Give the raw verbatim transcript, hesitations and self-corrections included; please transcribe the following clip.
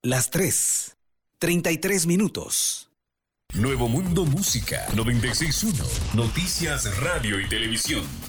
Las tres. treinta y tres minutos. Nuevo Mundo Música noventa y seis punto uno. Noticias, radio y televisión.